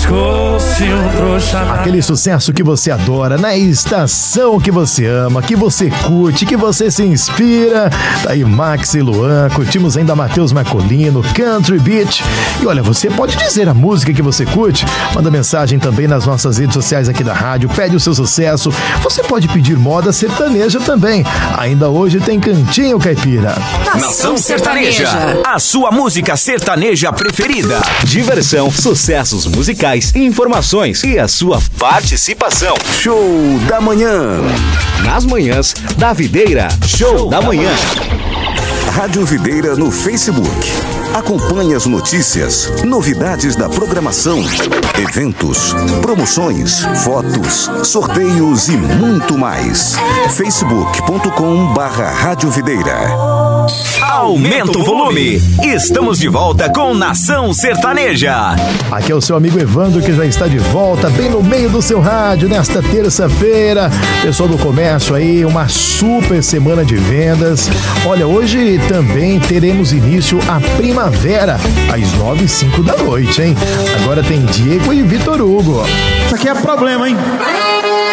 fosse um trouxa. Aquele sucesso que você adora, na estação que você ama, que você curte, que você se inspira. Tá aí Max e Luan, curtimos ainda Matheus Marcolino, Country Beach. E olha, você pode dizer a música que você curte, manda mensagem também nas nossas redes sociais aqui da rádio, pede o seu sucesso. Você pode pedir moda sertaneja também. Ainda hoje tem Cantinho Caipira. Nação Sertaneja, a sua música sertaneja preferida. Diversão, sucessos musicais, informações e a sua participação. Show da Manhã. Nas manhãs da Videira. Show da Manhã. Rádio Videira no Facebook. Acompanhe as notícias, novidades da programação, eventos, promoções, fotos, sorteios e muito mais. facebook.com/Rádio Videira. Aumenta o volume. Estamos de volta com Nação Sertaneja. Aqui é o seu amigo Evandro, que já está de volta, bem no meio do seu rádio, nesta terça-feira. Pessoal do comércio aí, uma super semana de vendas. Olha, hoje também teremos início a primavera, às 9h05 da noite, hein? Agora tem Diego e Vitor Hugo. Isso aqui é problema, hein?